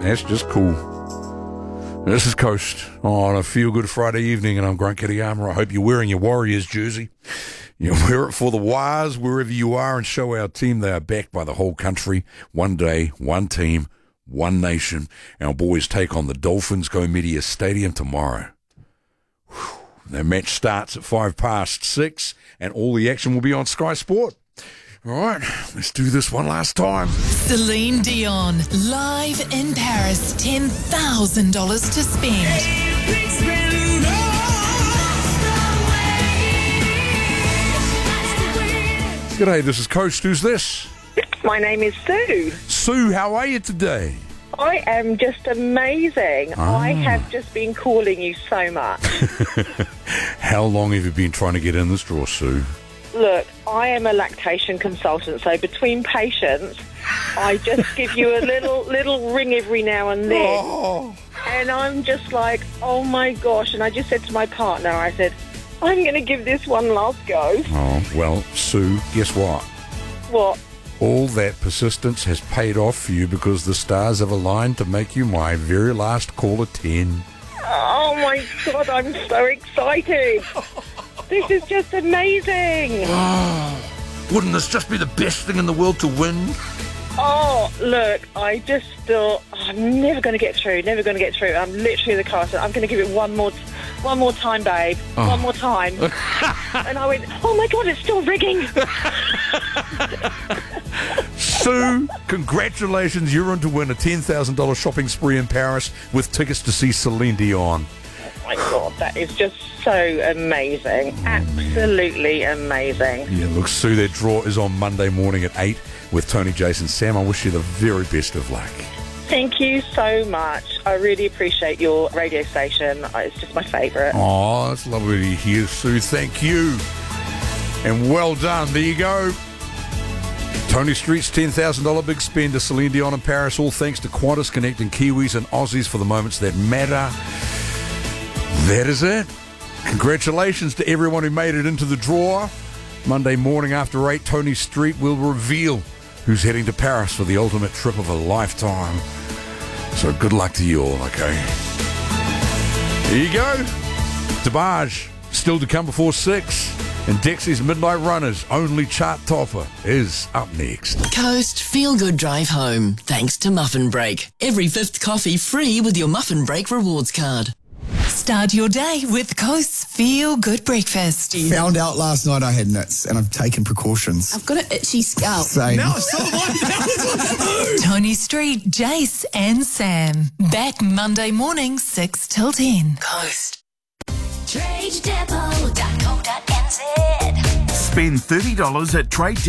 That's just cool. This is Coast on a feel-good Friday evening, and I'm Grant Kitayama. I hope you're wearing your Warriors jersey. You wear it for the Wires wherever you are, and show our team they are backed by the whole country. One day, one team, one nation. Our boys take on the Dolphins, Go Media Stadium tomorrow. Whew. Their match starts at 6:05, and all the action will be on Sky Sport. All right, let's do this one last time. Celine Dion, live in Paris, $10,000 to spend. G'day, this is Coast. Who's this? My name is Sue. Sue, how are you today? I am just amazing. I have just been calling you so much. How long have you been trying to get in this draw, Sue? Look, I am a lactation consultant, so between patients, I just give you a little ring every now and then. Oh. And I'm just like, oh my gosh. And I just said to my partner, I said, I'm going to give this one last go. Oh, well, Sue, guess what? What? All that persistence has paid off for you because the stars have aligned to make you my very last caller 10. Oh my God, I'm so excited. This is just amazing. Oh, wouldn't this just be the best thing in the world to win? Oh, look, I just thought, I'm never going to get through, I'm literally in the car, so I'm going to give it one more time, babe. Oh. One more time. And I went, oh my God, it's still ringing. Sue, congratulations. You're in to win a $10,000 shopping spree in Paris with tickets to see Celine Dion. Oh my God, that is just so amazing. Absolutely amazing. Yeah, look, Sue, that draw is on Monday morning at 8 with Tony, Jason, Sam. I wish you the very best of luck. Thank you so much. I really appreciate your radio station. It's just my favourite. Oh, it's lovely to hear, Sue. Thank you. And well done. There you go. Tony Street's $10,000 big spend to Celine Dion in Paris, all thanks to Qantas connecting Kiwis and Aussies for the moments that matter. That is it. Congratulations to everyone who made it into the draw. Monday morning after 8, Tony Street will reveal who's heading to Paris for the ultimate trip of a lifetime. So good luck to you all, okay? Here you go. Dabaj, still to come before 6. And Dexy's Midnight Runners, only chart topper, is up next. Coast Feel Good Drive Home, thanks to Muffin Break. Every 5th coffee free with your Muffin Break rewards card. Start your day with Coast's Feel Good Breakfast. Found out last night I had nits, and I've taken precautions. I've got an itchy scalp. Same. No, Tony Street, Jace and Sam. Back Monday morning, 6 till 10. Coast. TradeDepot.co.nz. Spend $30 at Trade